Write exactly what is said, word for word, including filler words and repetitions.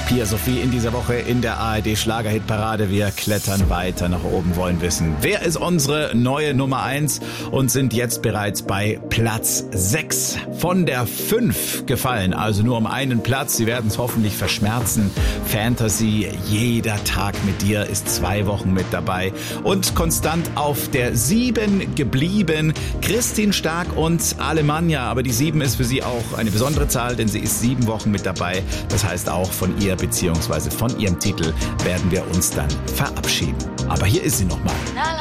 Pia Sophie in dieser Woche in der A R D Schlagerhitparade. Wir klettern weiter nach oben, wollen wissen, wer ist unsere neue Nummer eins und sind jetzt bereits bei Platz sechs von der fünf gefallen. Also nur um einen Platz. Sie werden es hoffentlich verschmerzen. Fantasy, jeder Tag mit dir ist zwei Wochen mit dabei. Und konstant auf der sieben geblieben Christine Stark und Alemannia. Aber die sieben ist für sie auch eine besondere Zahl, denn sie ist sieben Wochen mit dabei. Das heißt, auch von ihr bzw. von ihrem Titel werden wir uns dann verabschieden. Aber hier ist sie nochmal.